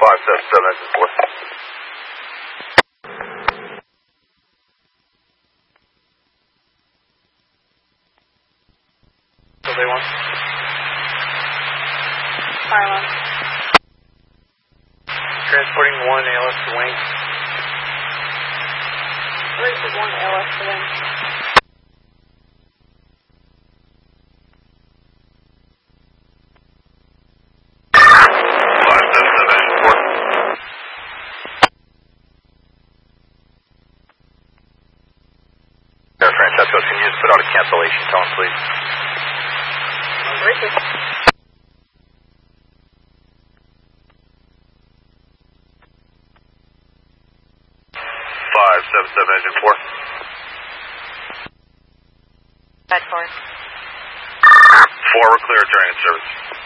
577 engine 4. So they want? Marlon. Transporting 1 ALS to Wayne. Where's the 1 ALS to Wayne? Francesco, can you just put out a cancellation tone, please? Richard. 577 engine 4. Bad 4. 4, we're clear, turning in service.